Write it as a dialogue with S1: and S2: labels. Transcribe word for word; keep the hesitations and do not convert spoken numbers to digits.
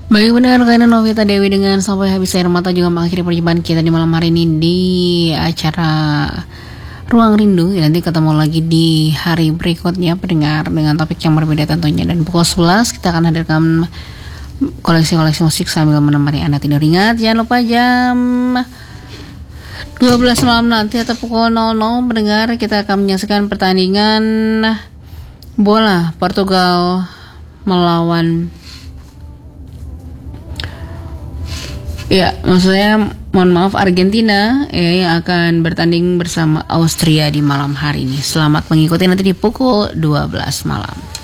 S1: Baik benar karena Novita Dewi dengan sampai habis air mata juga mengakhiri perjumpaan kita di malam hari ini di acara Ruang Rindu. Ya, nanti ketemu lagi di hari berikutnya pendengar dengan topik yang berbeda tentunya. Dan pukul sebelas kita akan hadirkan koleksi-koleksi musik sambil menemani Anda tidur. Ingat jangan lupa jam dua belas malam nanti atau pukul nol nol pendengar kita akan menyaksikan pertandingan bola Portugal melawan ya, maksudnya mohon maaf Argentina ya, yang akan bertanding bersama Austria di malam hari ini. Selamat mengikuti nanti di pukul dua belas malam.